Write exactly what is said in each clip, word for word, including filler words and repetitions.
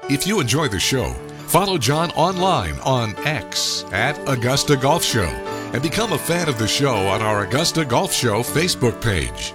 If you enjoy the show, follow John online on X at Augusta Golf Show and become a fan of the show on our Augusta Golf Show Facebook page.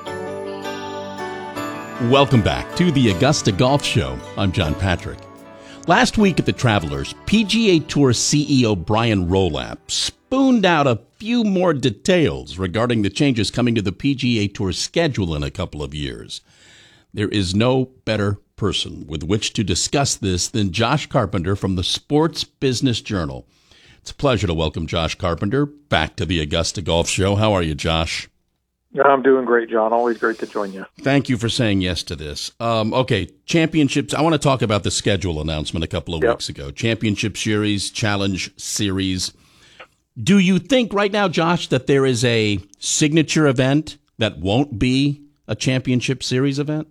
Welcome back to the Augusta Golf Show. I'm John Patrick. Last week at the Travelers, P G A Tour C E O Brian Rolap spooned out a few more details regarding the changes coming to the P G A Tour schedule in a couple of years. There is no better person with which to discuss this than Josh Carpenter from the Sports Business Journal. It's a pleasure to welcome Josh Carpenter back to the Augusta Golf Show. How are you, Josh? I'm doing great, John. Always great to join you. Thank you for saying yes to this. Um, okay, championships. I want to talk about the schedule announcement a couple of Yep. weeks ago. Championship Series, Challenge Series. Do you think right now, Josh, that there is a signature event that won't be a Championship Series event?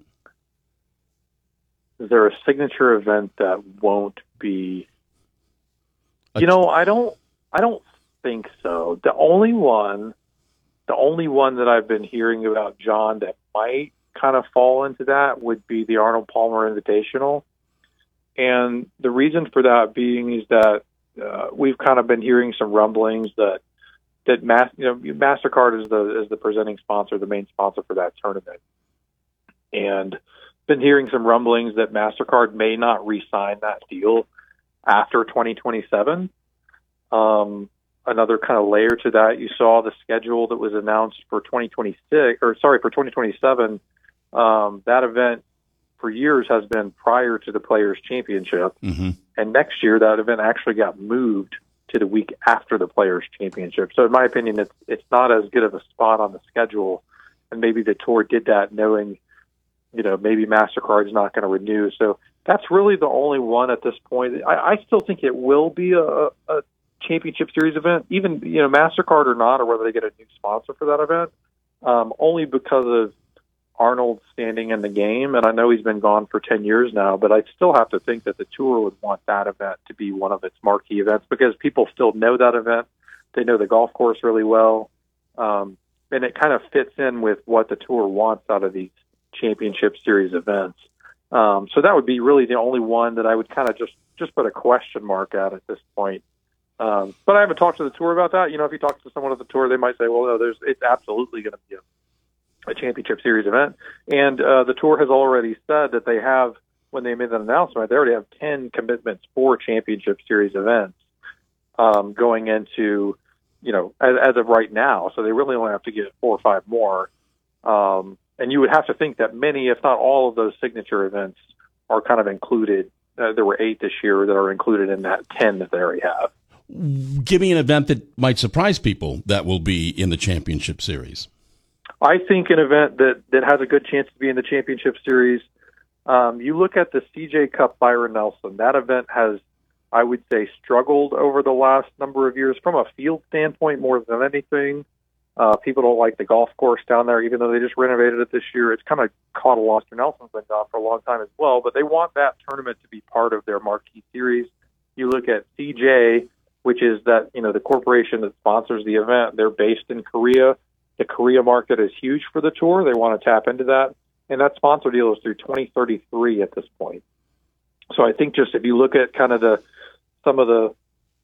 Is there a signature event that won't be? A- You know, I don't. I don't think so. The only one, the only one that I've been hearing about, John, that might kind of fall into that would be the Arnold Palmer Invitational, and the reason for that being is that uh, we've kind of been hearing some rumblings that that Mas- you know Mastercard is the is the presenting sponsor, the main sponsor for that tournament, and been hearing some rumblings that MasterCard may not re-sign that deal after twenty twenty-seven. Um, another kind of layer to that, you saw the schedule that was announced for twenty twenty-six, or sorry, for twenty twenty-seven. Um, that event for years has been prior to the Players' Championship, Mm-hmm. and next year that event actually got moved to the week after the Players' Championship. So in my opinion, it's it's not as good of a spot on the schedule, and maybe the tour did that knowing, you know, maybe MasterCard's not going to renew. So that's really the only one at this point. I, I still think it will be a, a Championship Series event, even, you know, MasterCard or not, or whether they get a new sponsor for that event, um, only because of Arnold's standing in the game. And I know he's been gone for ten years now, but I still have to think that the tour would want that event to be one of its marquee events because people still know that event. They know the golf course really well. Um, and it kind of fits in with what the tour wants out of these Championship Series events. Um, so that would be really the only one that I would kind of just, just put a question mark at at this point. Um, but I haven't talked to the tour about that. You know, if you talk to someone at the tour, they might say, well, no, there's, it's absolutely going to be a, a Championship Series event. And uh, the tour has already said that they have, when they made that announcement, they already have ten commitments for Championship Series events um, going into, you know, as, as of right now. So they really only have to get four or five more. Um, And you would have to think that many, if not all, of those signature events are kind of included. Uh, there were eight this year that are included in that ten that they already have. Give me an event that might surprise people that will be in the Championship Series. I think an event that, that has a good chance to be in the Championship Series, um, you look at the C J Cup Byron Nelson. That event has, I would say, struggled over the last number of years from a field standpoint more than anything. Uh, people don't like the golf course down there, even though they just renovated it this year. It's kind of caught a loss. Nelson's been gone for a long time as well, but they want that tournament to be part of their marquee series. You look at C J, which is that, you know, the corporation that sponsors the event. They're based in Korea. The Korea market is huge for the tour. They want to tap into that, and that sponsor deal is through twenty thirty-three at this point. So I think just if you look at kind of the some of the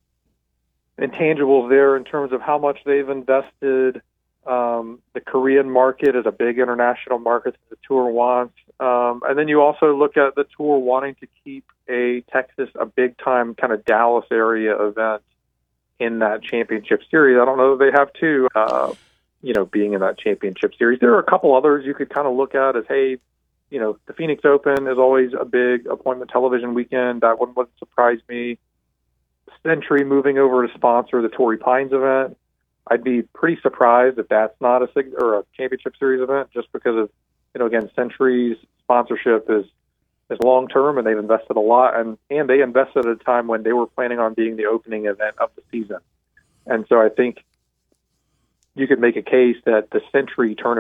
intangibles there in terms of how much they've invested. Um, the Korean market is a big international market that the tour wants. Um, and then you also look at the tour wanting to keep a Texas, a big-time kind of Dallas area event in that Championship Series. I don't know if they have two, uh, you know, being in that Championship Series. There are a couple others you could kind of look at as, hey, you know, the Phoenix Open is always a big appointment television weekend. That one wouldn't surprise me. Century moving over to sponsor the Torrey Pines event. I'd be pretty surprised if that's not a sig- or a Championship Series event, just because of, you know, again, Century's sponsorship is is long term, and they've invested a lot, and and they invested at a time when they were planning on being the opening event of the season, and so I think you could make a case that the Century tournament